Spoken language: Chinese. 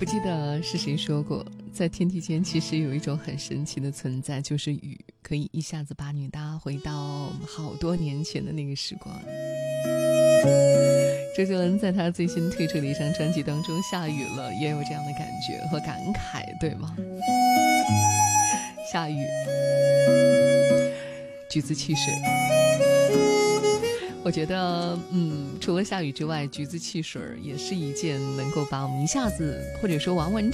不记得是谁说过，在天地间其实有一种很神奇的存在，就是雨，可以一下子把你拉回到好多年前的那个时光。周杰伦在他最新推出的一张专辑当中，下雨了也有这样的感觉和感慨，对吗？下雨，橘子汽水。我觉得除了下雨之外，橘子汽水也是一件能够把我们一下子或者说完完